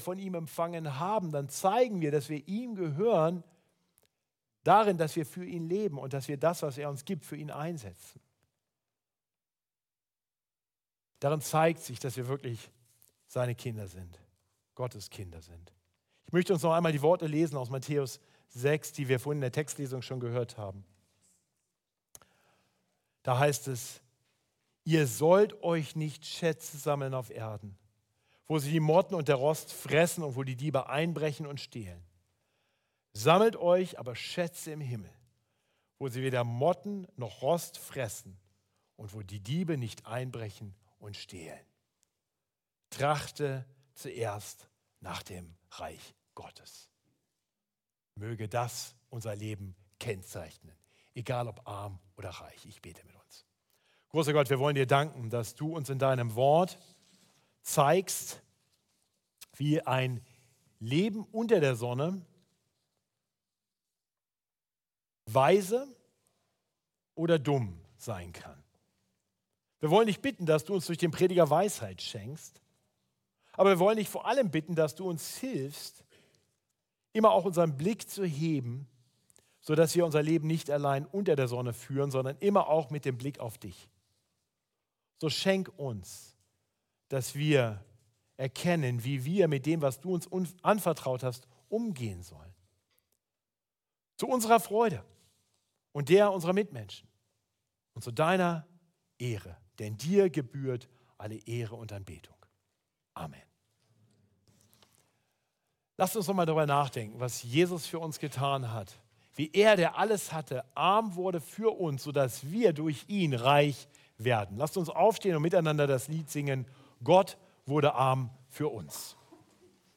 von ihm empfangen haben, dann zeigen wir, dass wir ihm gehören, darin, dass wir für ihn leben und dass wir das, was er uns gibt, für ihn einsetzen. Darin zeigt sich, dass wir wirklich seine Kinder sind, Gottes Kinder sind. Ich möchte uns noch einmal die Worte lesen aus Matthäus 6, die wir vorhin in der Textlesung schon gehört haben. Da heißt es: Ihr sollt euch nicht Schätze sammeln auf Erden, wo sie die Motten und der Rost fressen und wo die Diebe einbrechen und stehlen. Sammelt euch aber Schätze im Himmel, wo sie weder Motten noch Rost fressen und wo die Diebe nicht einbrechen und stehlen. Trachte zuerst nach dem Reich Gottes. Möge das unser Leben kennzeichnen, egal ob arm oder reich. Ich bete mit uns. Großer Gott, wir wollen dir danken, dass du uns in deinem Wort zeigst, wie ein Leben unter der Sonne weise oder dumm sein kann. Wir wollen dich bitten, dass du uns durch den Prediger Weisheit schenkst, aber wir wollen dich vor allem bitten, dass du uns hilfst, immer auch unseren Blick zu heben, sodass wir unser Leben nicht allein unter der Sonne führen, sondern immer auch mit dem Blick auf dich. So schenk uns, dass wir erkennen, wie wir mit dem, was du uns anvertraut hast, umgehen sollen. Zu unserer Freude und der unserer Mitmenschen und zu deiner Ehre, denn dir gebührt alle Ehre und Anbetung. Amen. Lasst uns nochmal darüber nachdenken, was Jesus für uns getan hat. Wie er, der alles hatte, arm wurde für uns, sodass wir durch ihn reich werden. Lasst uns aufstehen und miteinander das Lied singen: Gott wurde arm für uns.